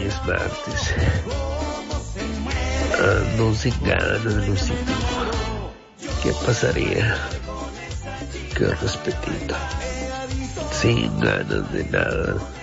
es martes. Ando sin ganas, Lucito. ¿Qué pasaría? Qué respetito. Sin ganas de nada.